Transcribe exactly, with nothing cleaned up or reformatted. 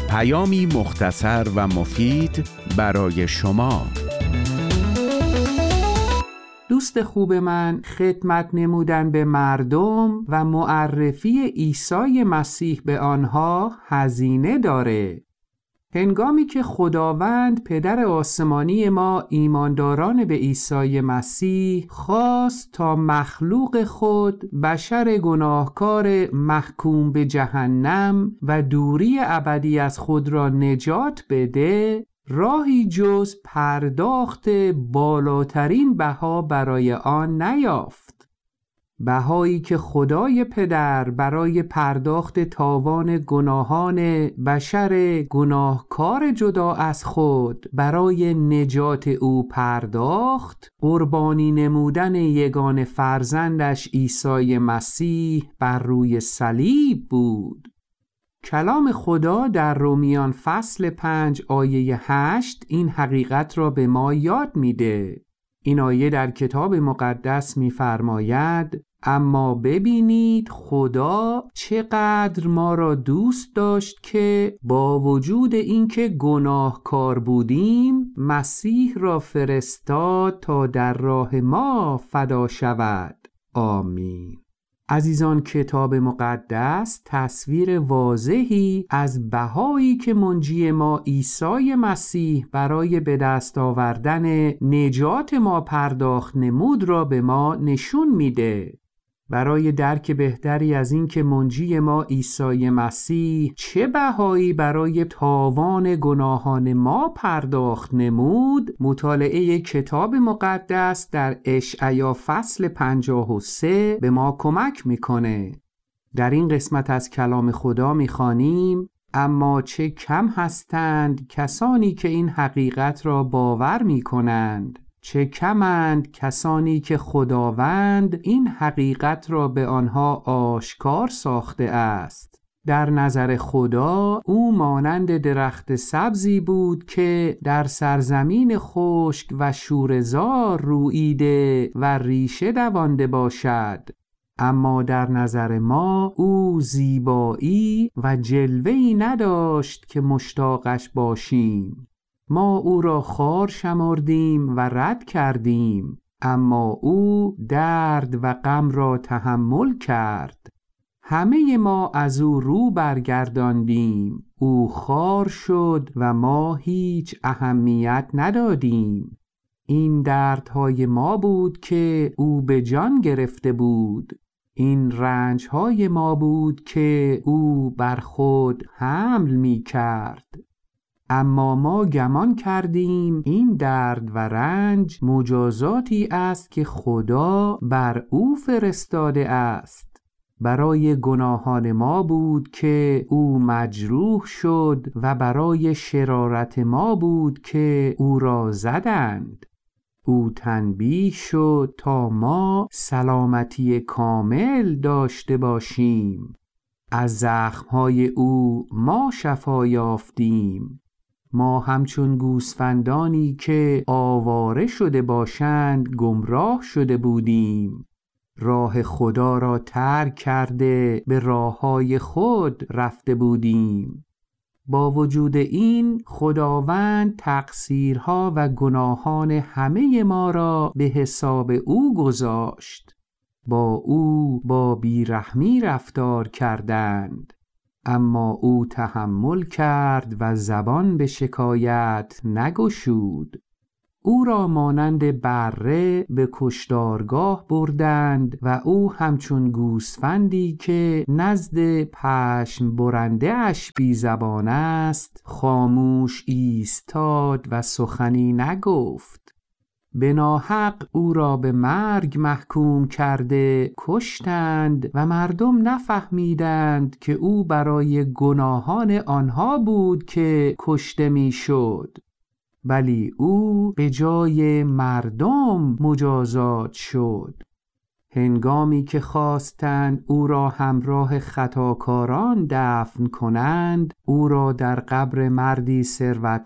پیامی مختصر و مفید برای شما. دوست خوب من، خدمت نمودن به مردم و معرفی عیسی مسیح به آنها هزینه داره. هنگامی که خداوند پدر آسمانی ما ایمانداران به عیسی مسیح خواست تا مخلوق خود بشر گناهکار محکوم به جهنم و دوری ابدی از خود را نجات بده، راهی جز پرداخت بالاترین بها برای آن نیافت. بهایی که خدای پدر برای پرداخت تاوان گناهان بشر گناهکار جدا از خود برای نجات او پرداخت، قربانی نمودن یگانه فرزندش عیسی مسیح بر روی صلیب بود. کلام خدا در رومیان فصل پنج آیه هشت این حقیقت را به ما یاد میده. این آیه در کتاب مقدس می‌فرماید: اما ببینید خدا چقدر ما را دوست داشت که با وجود اینکه گناهکار بودیم مسیح را فرستاد تا در راه ما فدا شود. آمین. عزیزان، کتاب مقدس تصویر واضحی از بهایی که منجی ما عیسی مسیح برای به دست آوردن نجات ما پرداخت نمود را به ما نشون میده. برای درک بهتری از این که منجی ما عیسی مسیح چه بهایی برای تاوان گناهان ما پرداخت نمود، مطالعه کتاب مقدس در اشعیا فصل پنجاه و سه به ما کمک میکنه. در این قسمت از کلام خدا میخوانیم: اما چه کم هستند کسانی که این حقیقت را باور میکنند، چه کمند کسانی که خداوند این حقیقت را به آنها آشکار ساخته است. در نظر خدا او مانند درخت سبزی بود که در سرزمین خشک و شوره‌زار روییده و ریشه دوانده باشد، اما در نظر ما او زیبایی و جلوه‌ای نداشت که مشتاقش باشیم. ما او را خار شمردیم و رد کردیم، اما او درد و غم را تحمل کرد. همه ما از او رو برگرداندیم، او خار شد و ما هیچ اهمیت ندادیم. این دردهای ما بود که او به جان گرفته بود، این رنجهای ما بود که او بر خود حمل می کرد. اما ما گمان کردیم این درد و رنج مجازاتی است که خدا بر او فرستاده است. برای گناهان ما بود که او مجروح شد و برای شرارت ما بود که او را زدند. او تنبیه شد تا ما سلامتی کامل داشته باشیم. از زخمهای او ما شفا یافتیم. ما همچون گوسفندانی که آواره شده باشند گمراه شده بودیم. راه خدا را ترک کرده به راههای خود رفته بودیم. با وجود این خداوند تقصیرها و گناهان همه ما را به حساب او گذاشت. با او با بیرحمی رفتار کردند، اما او تحمل کرد و زبان به شکایت نگشود. او را مانند بره به کشتارگاه بردند و او همچون گوسفندی که نزد پشم برنده اش بی زبان است خاموش ایستاد و سخنی نگفت. به ناحق او را به مرگ محکوم کرده کشتند و مردم نفهمیدند که او برای گناهان آنها بود که کشته می شد، ولی او به جای مردم مجازات شد. هنگامی که خواستند او را همراه خطاکاران دفن کنند، او را در قبر مردی ثروتمند